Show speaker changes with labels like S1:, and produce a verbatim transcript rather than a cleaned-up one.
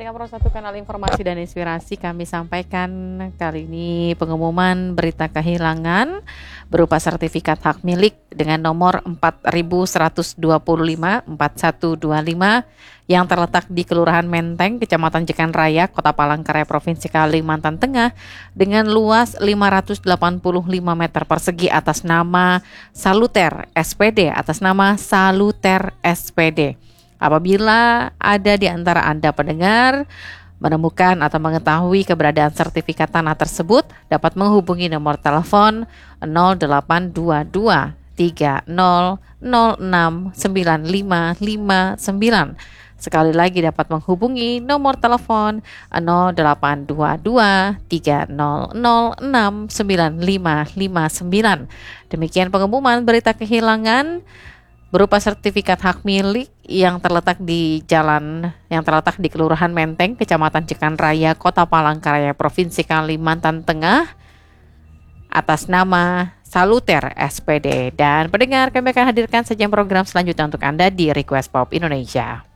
S1: Pendengar Pro satu Kanal Informasi dan Inspirasi, kami sampaikan kali ini pengumuman berita kehilangan berupa sertifikat hak milik dengan nomor empat ribu seratus dua puluh lima empat satu dua lima yang terletak di Kelurahan Menteng, Kecamatan Jekan Raya, Kota Palangkaraya, Provinsi Kalimantan Tengah dengan luas lima ratus delapan puluh lima meter persegi atas nama Saluter S P D, atas nama Saluter S P D. Apabila ada di antara Anda pendengar menemukan atau mengetahui keberadaan sertifikat tanah tersebut, dapat menghubungi nomor telepon nol delapan dua dua tiga nol nol enam sembilan lima lima sembilan. Sekali lagi dapat menghubungi nomor telepon nol delapan dua dua tiga nol nol enam sembilan lima lima sembilan. Demikian pengumuman berita kehilangan berupa sertifikat hak milik yang terletak di jalan yang terletak di Kelurahan Menteng, Kecamatan Jekan Raya, Kota Palangkaraya, Provinsi Kalimantan Tengah atas nama Saluter S P D. Dan pendengar, kami akan hadirkan saja program selanjutnya untuk Anda di Request Pop Indonesia.